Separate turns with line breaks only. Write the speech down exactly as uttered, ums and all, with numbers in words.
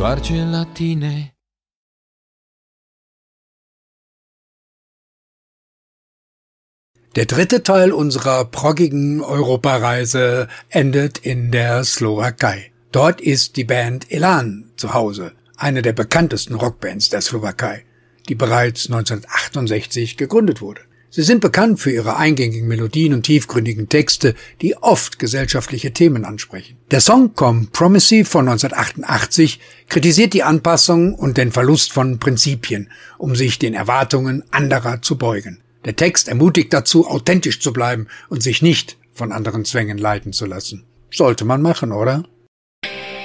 Argelatine.
Der dritte Teil unserer proggigen Europareise endet in der Slowakei. Dort ist die Band Elan zu Hause, eine der bekanntesten Rockbands der Slowakei, die bereits neunzehnhundertachtundsechzig gegründet wurde. Sie sind bekannt für ihre eingängigen Melodien und tiefgründigen Texte, die oft gesellschaftliche Themen ansprechen. Der Song Compromisey von neunzehnhundertachtundachtzig kritisiert die Anpassung und den Verlust von Prinzipien, um sich den Erwartungen anderer zu beugen. Der Text ermutigt dazu, authentisch zu bleiben und sich nicht von anderen Zwängen leiten zu lassen. Sollte man machen, oder?